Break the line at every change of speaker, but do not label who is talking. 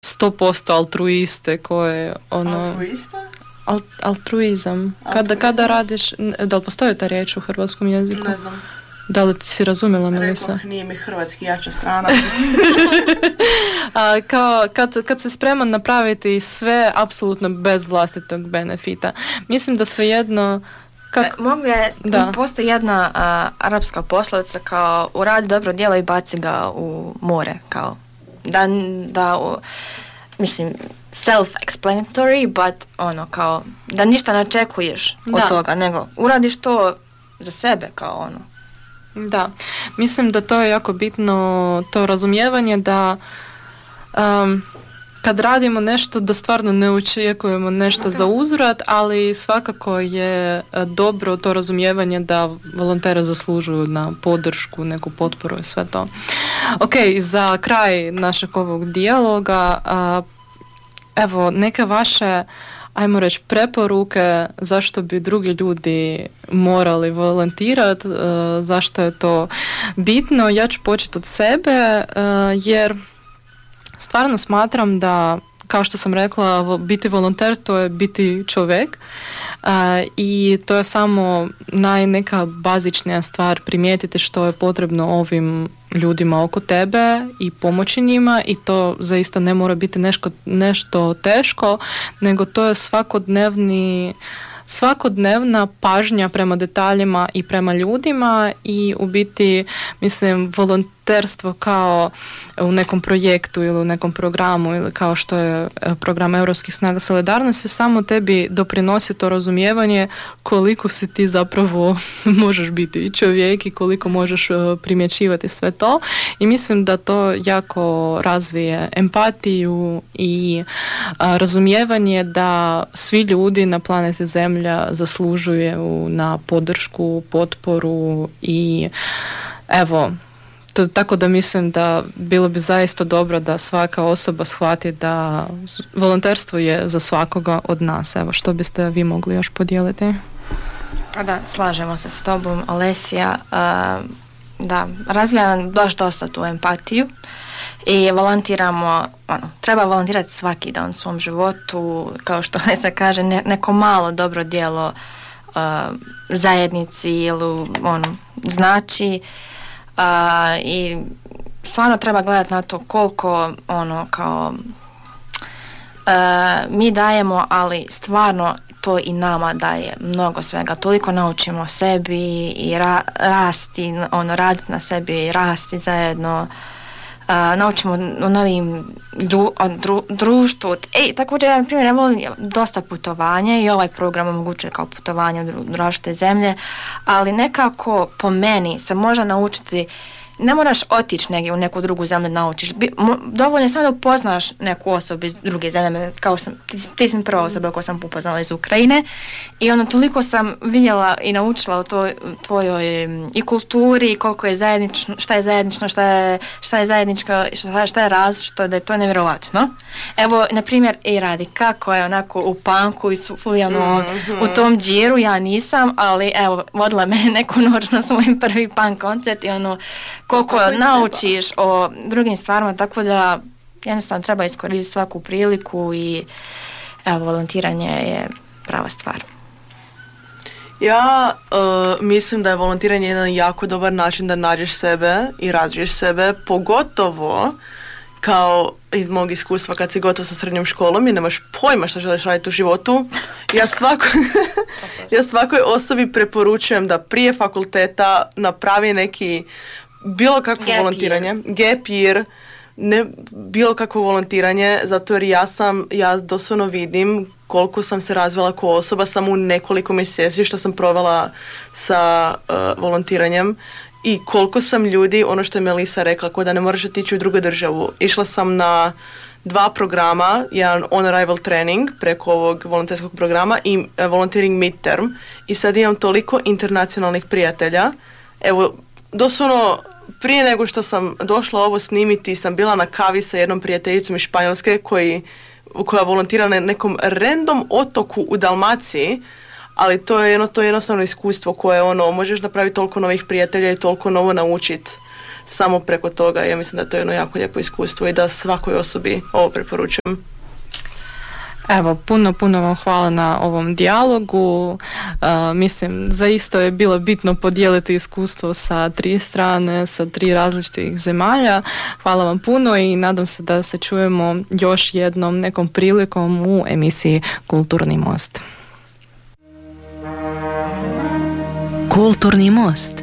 100% altruiste koje
Altruiste?
Altruizam. Kada radiš, da li postoji ta riječ u hrvatskom jeziku?
Ne znam.
Da li ti si razumjela, Melisa?
Rekoh, nije mi hrvatski jača strana.
Kad se spreman napraviti sve apsolutno bez vlastitog benefita. Mislim da svejedno...
Postoji jedna arapska poslovica kao uradi dobro djelo i baci ga u more. Kao mislim, self-explanatory, but kao da ništa ne očekuješ od toga, nego uradiš to za sebe kao
Da, mislim da to je jako bitno, to razumijevanje da kad radimo nešto da stvarno ne očekujemo nešto za uzvrat, ali svakako je dobro to razumijevanje da volonteri zaslužuju na podršku, neku potporu i sve to. Ok, za kraj našeg ovog dijaloga, evo neke vaše, ajmo reći, preporuke zašto bi drugi ljudi morali volontirati, zašto je to bitno. Ja ću početi od sebe, jer stvarno smatram da, kao što sam rekla, biti volonter to je biti čovjek i to je samo neka bazičnija stvar, primijetiti što je potrebno ovim ljudima oko tebe i pomoći njima, i to zaista ne mora biti nešto teško, nego to je svakodnevna pažnja prema detaljima i prema ljudima, i u biti, mislim, volonterstvo kao u nekom projektu ili u nekom programu ili kao što je program Europskih snaga solidarnosti samo tebi doprinosi to razumijevanje koliko si ti zapravo možeš biti čovjek i koliko možeš primjećivati sve to, i mislim da to jako razvije empatiju i razumijevanje da svi ljudi na planeti Zemlja zaslužuju na podršku, potporu i evo, tako da mislim da bilo bi zaista dobro da svaka osoba shvati da volonterstvo je za svakoga od nas. Evo, što biste vi mogli još podijeliti?
Pa da, slažemo se s tobom, Alesija. Da, razvijam baš dosta tu empatiju i volontiramo, treba volontirati svaki dan u svom životu, kao što Alesija kaže, neko malo dobro djelo zajednici ili znači, i stvarno treba gledati na to koliko kao mi dajemo, ali stvarno to i nama daje mnogo svega. Toliko naučimo sebi i rasti, raditi na sebi, rasti zajedno. Naučimo o novim društvu. Također, na primjer, ja volim dosta putovanja i ovaj program omogućuje kao putovanje u različite zemlje, ali nekako po meni se može naučiti. Ne moraš otići negdje u neku drugu zemlju da naučiš. Dovoljno je samo da upoznaš neku osobu iz druge zemlje. Kao ti si mi prva osoba koju sam upoznala iz Ukrajine. I toliko sam vidjela i naučila o tvojoj i kulturi, i koliko je zajednično, šta je zajednično, šta je zajedničko, šta je različito, da je to nevjerojatno. Evo, na primjer, Radi, kako je onako u punku i fuljano u tom džiru, ja nisam, ali evo, vodila me neku noć na svoj prvi punk koncert i koliko naučiš o drugim stvarima, tako da jednostavno treba iskoristiti svaku priliku i evo, volontiranje je prava stvar.
Ja mislim da je volontiranje jedan jako dobar način da nađeš sebe i razviješ sebe, pogotovo kao iz mog iskustva kad si gotov sa srednjom školom i nemaš pojma što želiš raditi u životu. Ja svakoj osobi preporučujem da prije fakulteta napravi neki bilo kakvo volontiranje, gap year, bilo kakvo volontiranje, zato jer ja doslovno vidim koliko sam se razvila kao osoba samo u nekoliko mjeseci što sam provela sa volontiranjem, i koliko sam ljudi, ono što je Melisa rekla, kao da ne moraš otići u drugu državu. Išla sam na 2 programa, jedan on arrival training preko ovog volonterskog programa i volunteering midterm, i sad imam toliko internacionalnih prijatelja. Evo, doslovno prije nego što sam došla ovo snimiti sam bila na kavi sa jednom prijateljicom iz Španjolske koja volontira na nekom random otoku u Dalmaciji, ali to je jednostavno iskustvo koje možeš napraviti toliko novih prijatelja i toliko novo naučiti samo preko toga. Ja mislim da je to jedno jako lijepo iskustvo i da svakoj osobi ovo preporučujem.
Evo, puno vam hvala na ovom dijalogu. Mislim, zaista je bilo bitno podijeliti iskustvo sa 3 strane, sa 3 različitih zemalja. Hvala vam puno i nadam se da se čujemo još jednom nekom prilikom u emisiji Kulturni most.
Kulturni most.